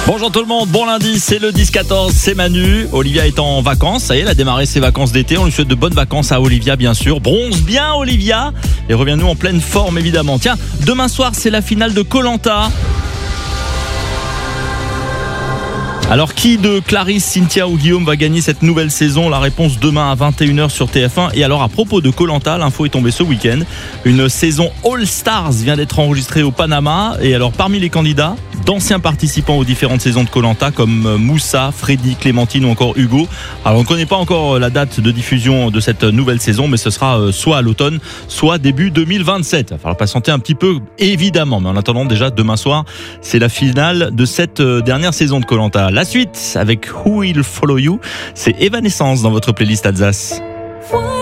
Bonjour tout le monde, bon lundi, c'est le 10-14, c'est Manu. Olivia est en vacances, ça y est, elle a démarré ses vacances d'été. On lui souhaite de bonnes vacances à Olivia, bien sûr. Bronze bien, Olivia, et reviens-nous en pleine forme, évidemment. Tiens, demain soir, c'est la finale de Koh-Lanta. Alors, qui de Clarisse, Cynthia ou Guillaume va gagner cette nouvelle saison? La réponse demain à 21h sur TF1. Et alors, à propos de Koh-Lanta, l'info est tombée ce week-end. Une saison All Stars vient d'être enregistrée au Panama. Et alors, parmi les candidats, d'anciens participants aux différentes saisons de Koh-Lanta comme Moussa, Freddy, Clémentine ou encore Hugo. Alors, on ne connaît pas encore la date de diffusion de cette nouvelle saison, mais ce sera soit à l'automne, soit début 2027. Il va falloir patienter un petit peu, évidemment. Mais en attendant, déjà, demain soir, c'est la finale de cette dernière saison de Koh-Lanta. La suite avec Who Will Follow You, c'est Evanescence dans votre playlist Alsace.